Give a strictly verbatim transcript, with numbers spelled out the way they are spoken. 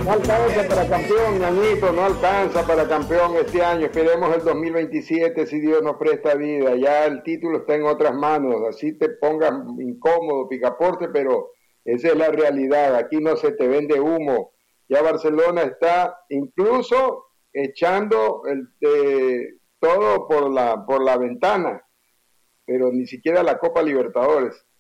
No alcanza para campeón, Ñañito, no alcanza para campeón este año. Esperemos el dos mil veintisiete si Dios nos presta vida. Ya el título está en otras manos. Así te pongas incómodo, Picaporte, pero esa es la realidad. Aquí no se te vende humo. Ya Barcelona está incluso echando el, eh, todo por la, por la ventana, pero ni siquiera la Copa Libertadores.